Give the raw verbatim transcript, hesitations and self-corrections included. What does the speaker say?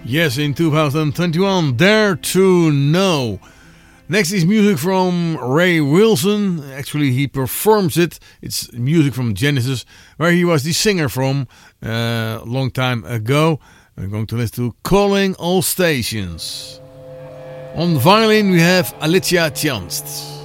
Yes, in two thousand twenty-one, Dare to Know. Next is music from Ray Wilson. Actually, he performs it. It's music from Genesis, where he was the singer from uh, a long time ago. We're going to listen to Calling All Stations. On violin, we have Alicia Tjanst.